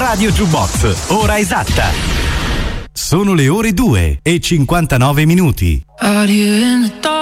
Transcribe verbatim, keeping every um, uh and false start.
Radio Jukebox, ora esatta. Sono le ore due e cinquantanove minuti. Out here in the dark